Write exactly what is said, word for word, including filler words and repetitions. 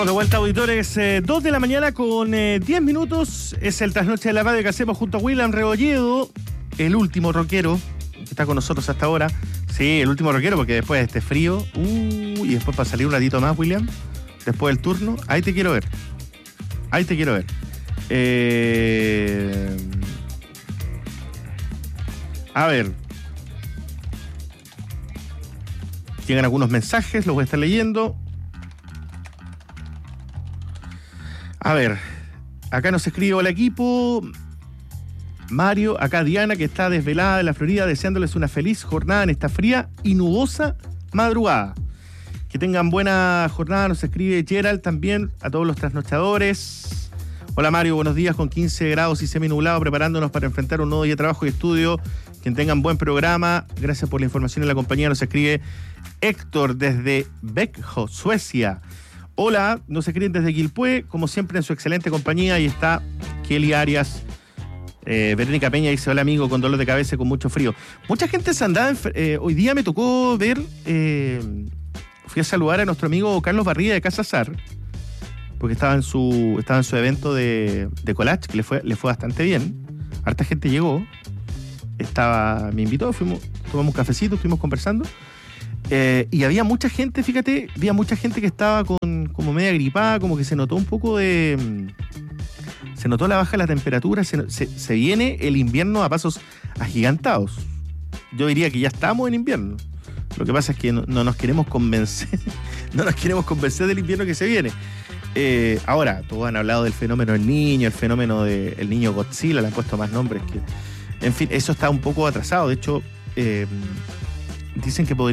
Estamos de vuelta, auditores. Eh, dos de la mañana con eh, diez minutos. Es el trasnoche de la radio que hacemos junto a William Rebolledo, el último rockero que está con nosotros hasta ahora. Sí, el último rockero, porque después de este frío, uh, y después para salir un ratito más, William, después del turno, ahí te quiero ver. Ahí te quiero ver. Eh... A ver. Llegan algunos mensajes, los voy a estar leyendo. A ver, acá nos escribe: hola equipo, Mario, acá Diana, que está desvelada en la Florida, deseándoles una feliz jornada en esta fría y nubosa madrugada. Que tengan buena jornada, nos escribe Gerald también, a todos los trasnochadores. Hola Mario, buenos días, con quince grados y seminublado, preparándonos para enfrentar un nuevo día de trabajo y estudio. Que tengan buen programa, gracias por la información y la compañía, nos escribe Héctor desde Växjö, Suecia. Hola, nos escriben desde Quilpué, como siempre en su excelente compañía. Ahí está Kelly Arias. Eh, Verónica Peña dice: hola amigo, con dolor de cabeza y con mucho frío. Mucha gente se andaba. Eh, hoy día me tocó ver. Eh, fui a saludar a nuestro amigo Carlos Barriga de Casa Sar, porque estaba en su, estaba en su evento de, de collage, que le fue, le fue bastante bien. Harta gente llegó. Estaba, me invitó, fuimos, tomamos un cafecito, estuvimos conversando. Eh, y había mucha gente, fíjate, había mucha gente que estaba con como media gripada, como que se notó un poco de... Se notó la baja de la temperatura, se, se, se viene el invierno a pasos agigantados. Yo diría que ya estamos en invierno. Lo que pasa es que no, no nos queremos convencer, no nos queremos convencer del invierno que se viene. Eh, ahora, todos han hablado del fenómeno del niño, el fenómeno del niño Godzilla, le han puesto más nombres que... En fin, eso está un poco atrasado. De hecho, eh, dicen que podría